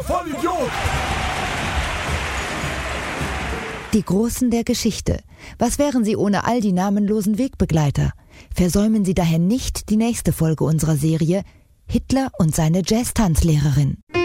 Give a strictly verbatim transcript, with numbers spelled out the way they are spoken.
Vollidiot! Die Großen der Geschichte. Was wären sie ohne all die namenlosen Wegbegleiter? Versäumen Sie daher nicht die nächste Folge unserer Serie Hitler und seine Jazz-Tanzlehrerin.